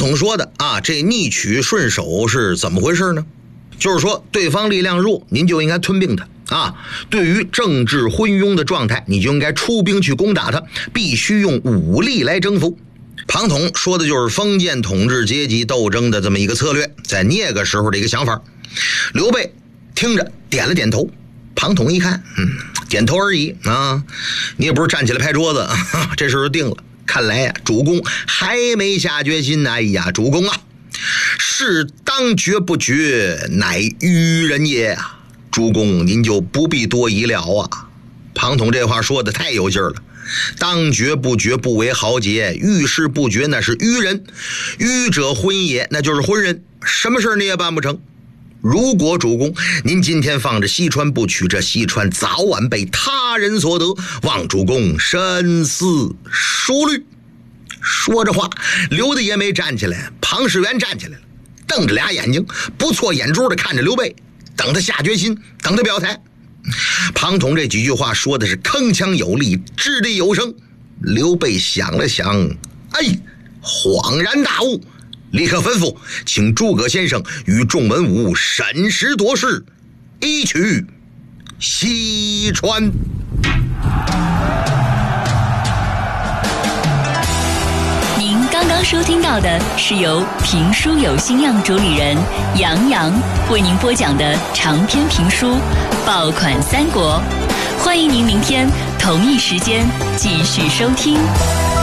统说的啊，这逆取顺守是怎么回事呢？就是说对方力量弱，您就应该吞并他啊；对于政治昏庸的状态，你就应该出兵去攻打他，必须用武力来征服。庞统说的就是封建统治阶级斗争的这么一个策略，在那个时候的一个想法。刘备听着点了点头，庞统一看，点头而已啊，你也不是站起来拍桌子，这事就定了。看来呀，主公还没下决心呢。哎呀，主公啊，是当决不决，乃愚人也啊！主公您就不必多疑了啊。庞统这话说的太有劲儿了，当决不决不为豪杰，遇事不决那是愚人，愚者昏也，那就是昏人，什么事你也办不成。如果主公您今天放着西川不取，这西川早晚被他人所得，望主公深思熟虑。说着话，刘大爷没站起来，庞士元站起来了，瞪着俩眼睛，不错眼珠的看着刘备，等他下决心，等他表态。庞统这几句话说的是铿锵有力，掷地有声。刘备想了想，恍然大悟，立刻吩咐请诸葛先生与众文武审时度势，一取西川。 您刚刚收听到的是由评书有心样主理人杨洋为您播讲的长篇评书《爆款三国》，欢迎您明天同一时间继续收听。